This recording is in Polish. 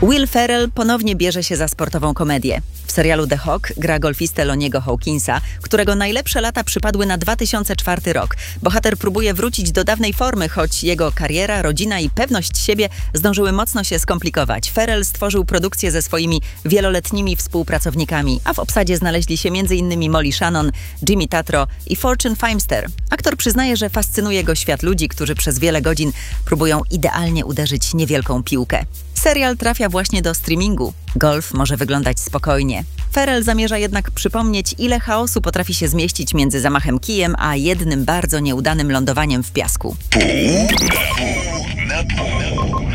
Will Ferrell ponownie bierze się za sportową komedię. W serialu The Hawk gra golfistę Lonniego Hawkinsa, którego najlepsze lata przypadły na 2004 rok. Bohater próbuje wrócić do dawnej formy, choć jego kariera, rodzina i pewność siebie zdążyły mocno się skomplikować. Ferrell stworzył produkcję ze swoimi wieloletnimi współpracownikami, a w obsadzie znaleźli się m.in. Molly Shannon, Jimmy Tatro i Fortune Feimster. Aktor przyznaje, że fascynuje go świat ludzi, którzy przez wiele godzin próbują idealnie uderzyć niewielką piłkę. Serial trafia właśnie do streamingu. Golf może wyglądać spokojnie. Ferrell zamierza jednak przypomnieć, ile chaosu potrafi się zmieścić między zamachem kijem, a jednym bardzo nieudanym lądowaniem w piasku. Pół na pół.